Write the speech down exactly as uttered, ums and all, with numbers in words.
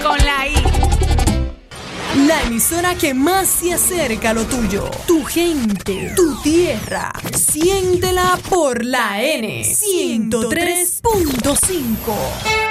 con la I. La emisora que más se acerca a lo tuyo. Tu gente, tu tierra. Siéntela por la N ciento tres punto cinco.